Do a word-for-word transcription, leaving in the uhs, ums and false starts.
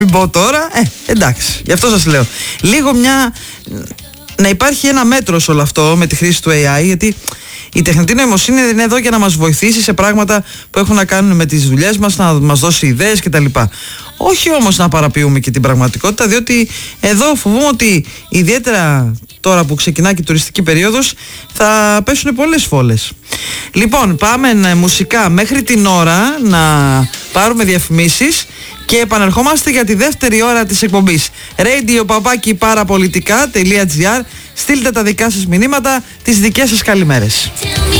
Μην πω τώρα, ε, εντάξει, γι' αυτό σας λέω. Λίγο μια, να υπάρχει ένα μέτρο σε όλο αυτό με τη χρήση του έι άι, γιατί η τεχνητή νοημοσύνη είναι εδώ για να μας βοηθήσει σε πράγματα που έχουν να κάνουν με τις δουλειές μας, να μας δώσει ιδέες κτλ. Όχι όμως να παραποιούμε και την πραγματικότητα, διότι εδώ φοβούμαι ότι ιδιαίτερα τώρα που ξεκινά και η τουριστική περίοδος θα πέσουν πολλές φόλες. Λοιπόν, πάμε μουσικά μέχρι την ώρα να πάρουμε διαφημίσεις και επανερχόμαστε για τη δεύτερη ώρα της εκπομπής. radio παπάκι παραπολιτικά τελεία τζι άρ. Στείλτε τα δικά σας μηνύματα, τις δικές σας καλημέρες.